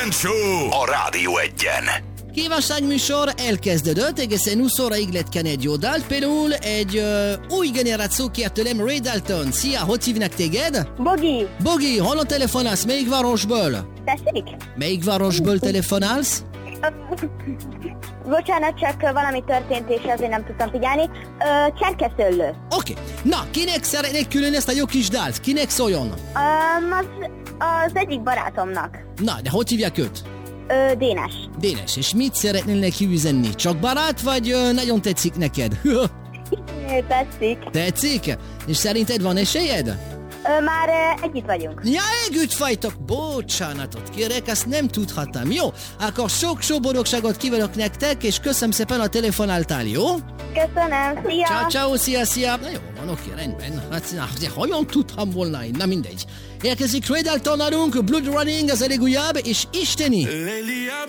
Weekend Show a Rádió Egyen. Kívánságműsor elkezdődött, egészen 20 óraig lehet kenni egy jó dalt. Például egy új generáció kért tőlem, Ray Dalton. Szia, hogy hívnak téged? Bogi. Bogi, honnan telefonálsz? Melyik városból? Tessék? Melyik városból telefonálsz? Bocsánat, csak valami történt, és azért nem tudtam figyelni. Cserkeszöllő. Oké. Na, kinek szeretnék külön ezt a jó kis dalt? Kinek szóljon? Az egyik barátomnak. Na, de hogy hívják őt? Dénes. Dénes, és mit szeretnél neki üzenni? Csak barát, vagy nagyon tetszik neked? Tetszik. Tetszik? És szerinted van esélyed? Már együtt vagyunk. Ja, együtt vagytok! Bocsánatot kérek, ezt nem tudhattam. Jó, akkor sok boldogságot kívánok nektek, és köszönöm szépen a telefonáltál, jó? Köszönöm, szia! Ciao, szia! Na jó, van, oké, rendben. Hát, hogyan tudtam volna én? Na mindegy. Érkezik Ray Dalton nálunk, Blood Running, az elég újabb, és isteni!